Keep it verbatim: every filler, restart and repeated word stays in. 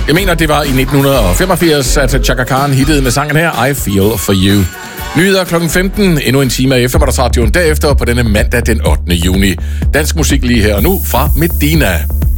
Jeg mener, det var i nitten femogfirs, at Chaka Khan hittede med sangen her, I Feel For You. Nyheder klokken femten, endnu en time af eftermiddagsradioen derefter på denne mandag den ottende juni. Dansk musik lige her og nu fra Medina.